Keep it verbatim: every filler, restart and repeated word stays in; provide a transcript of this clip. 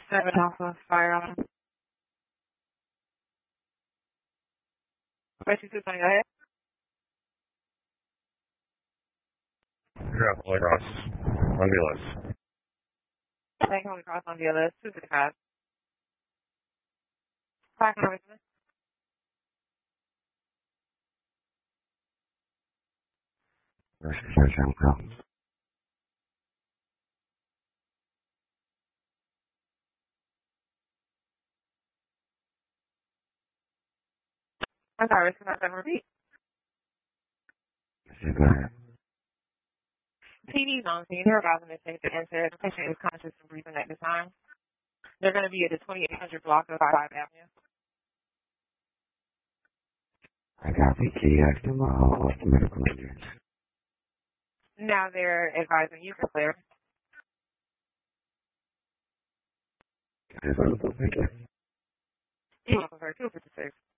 Seven Alpha Fire on. Question two twenty, go ahead. You're up, Holy Cross. On the list. Thank Holy Cross on the list. two fifty-five. Five hundred. First, first, first, I'm sorry, can I repeat? T V's on scene. They're about to take the answer. The patient is conscious and breathing at the time. They're going to be at the twenty-eight hundred block of five Avenue. I got the key after my whole medical insurance. Now they're advising you for clear. Thank you. You're welcome, sir. two fifty-six.